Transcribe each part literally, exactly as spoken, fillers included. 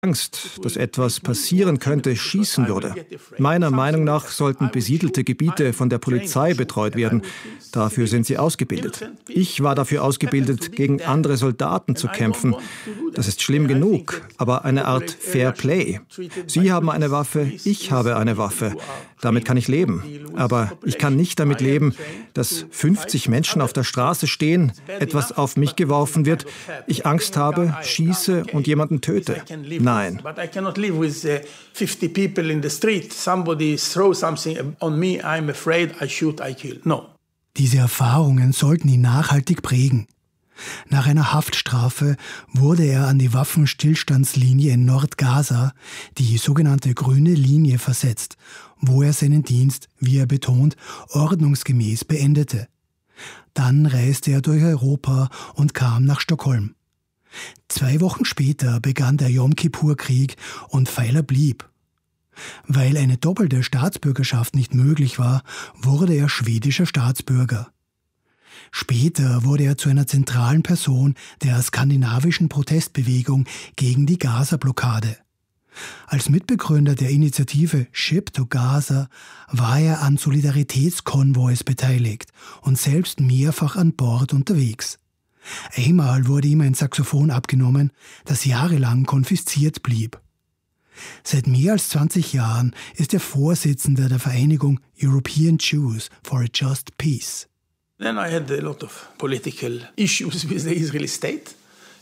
Angst, dass etwas passieren könnte, schießen würde. Meiner Meinung nach sollten besiedelte Gebiete von der Polizei betreut werden. Dafür sind sie ausgebildet. Ich war dafür ausgebildet, gegen andere Soldaten zu kämpfen. Das ist schlimm genug, aber eine Art Fair Play. Sie haben eine Waffe, ich habe eine Waffe. Damit kann ich leben. Aber ich kann nicht damit leben, dass fünfzig Menschen auf der Straße stehen, etwas auf mich geworfen wird, ich Angst habe, schieße und jemanden töte. Nein. But I cannot live with uh, fifty people in the street. Somebody throws something on me, I'm afraid, I shoot, I kill. No. Diese Erfahrungen sollten ihn nachhaltig prägen. Nach einer Haftstrafe wurde er an die Waffenstillstandslinie in Nordgaza, die sogenannte grüne Linie, versetzt, wo er seinen Dienst, wie er betont, ordnungsgemäß beendete. Dann reiste er durch Europa und kam nach Stockholm. Zwei Wochen später begann der Jom-Kippur-Krieg und Feiler blieb. Weil eine doppelte Staatsbürgerschaft nicht möglich war, wurde er schwedischer Staatsbürger. Später wurde er zu einer zentralen Person der skandinavischen Protestbewegung gegen die Gaza-Blockade. Als Mitbegründer der Initiative Ship to Gaza war er an Solidaritätskonvois beteiligt und selbst mehrfach an Bord unterwegs. Einmal wurde ihm ein Saxophon abgenommen, das jahrelang konfisziert blieb. Seit mehr als zwanzig Jahren ist er Vorsitzender der Vereinigung European Jews for a Just Peace. Then I had a lot of political issues with the Israeli state.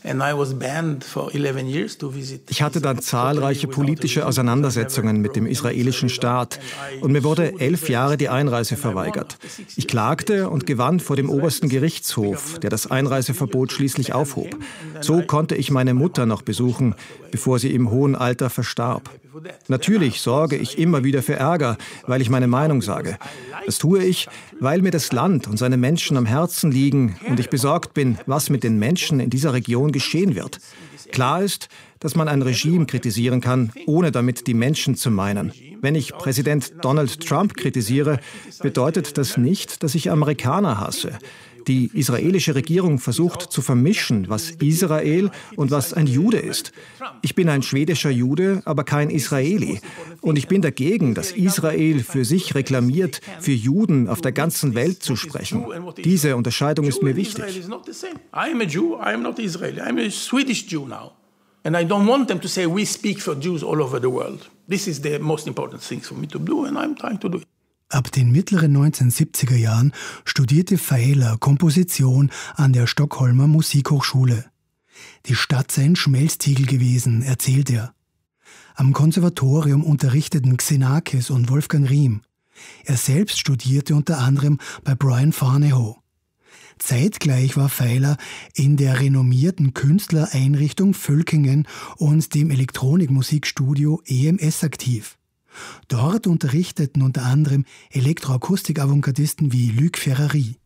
Ich hatte dann zahlreiche politische Auseinandersetzungen mit dem israelischen Staat und mir wurde elf Jahre die Einreise verweigert. Ich klagte und gewann vor dem obersten Gerichtshof, der das Einreiseverbot schließlich aufhob. So konnte ich meine Mutter noch besuchen, bevor sie im hohen Alter verstarb. Natürlich sorge ich immer wieder für Ärger, weil ich meine Meinung sage. Das tue ich, weil mir das Land und seine Menschen am Herzen liegen und ich besorgt bin, was mit den Menschen in dieser Region geschehen wird. Klar ist, dass man ein Regime kritisieren kann, ohne damit die Menschen zu meinen. Wenn ich Präsident Donald Trump kritisiere, bedeutet das nicht, dass ich Amerikaner hasse. Die israelische Regierung versucht zu vermischen, was Israel und was ein Jude ist. Ich bin ein schwedischer Jude, aber kein Israeli. Und ich bin dagegen, dass Israel für sich reklamiert, für Juden auf der ganzen Welt zu sprechen. Diese Unterscheidung ist mir wichtig. I'm a Jew, I'm not Israeli. I'm a Swedish Jew now. And I don't want them to say we speak for Jews all over the world. This is the most important thing for me to do and I'm trying to do it. Ab den mittleren neunzehnhundertsiebziger Jahren studierte Feiler Komposition an der Stockholmer Musikhochschule. Die Stadt sei ein Schmelztiegel gewesen, erzählt er. Am Konservatorium unterrichteten Xenakis und Wolfgang Riem. Er selbst studierte unter anderem bei Brian Farneho. Zeitgleich war Feiler in der renommierten Künstlereinrichtung Völkingen und dem Elektronikmusikstudio E M S aktiv. Dort unterrichteten unter anderem Elektroakustik-Avantgardisten wie Luc Ferrari.